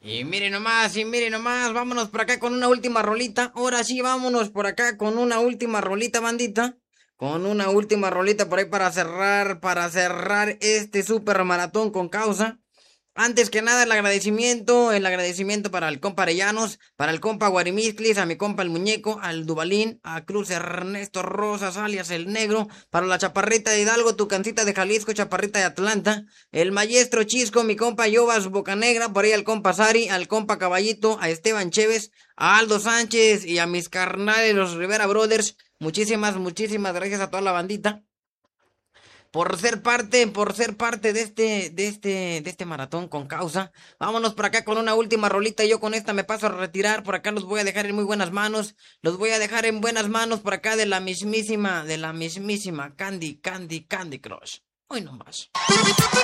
Y miren nomás, vámonos por acá con una última rolita. Ahora sí, vámonos por acá con una última rolita, bandita. Con una última rolita por ahí para cerrar este super maratón con causa. Antes que nada, el agradecimiento para el compa Arellanos, para el compa Guarimizclis, a mi compa el Muñeco, al Dubalín, a Cruz Ernesto Rosas, alias el Negro, para la Chaparrita de Hidalgo, Tucancita de Jalisco, Chaparrita de Atlanta, el Maestro Chisco, mi compa Yobas Bocanegra, por ahí al compa Sari, al compa Caballito, a Esteban Chévez, a Aldo Sánchez y a mis carnales, los Rivera Brothers. Muchísimas gracias a toda la bandita por ser parte de este maratón con causa. Vámonos por acá con una última rolita y yo con esta me paso a retirar. Por acá los voy a dejar en muy buenas manos. Los voy a dejar en buenas manos por acá de la mismísima Candy Crush. Hoy nomás.